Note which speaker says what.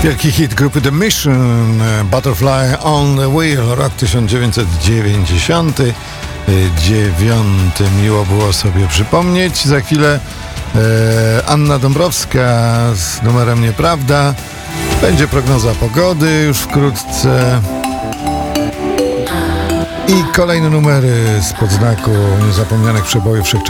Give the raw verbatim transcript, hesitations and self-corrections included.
Speaker 1: Wielki hit grupy The Mission, Butterfly on the Wheel, rok tysiąc dziewięćset dziewięćdziesiąty dziewiąty. Miło było sobie przypomnieć. Za chwilę e, Anna Dąbrowska z numerem Nieprawda. Będzie prognoza pogody już wkrótce. I kolejne numery spod znaku niezapomnianych przebojów wszechczasów.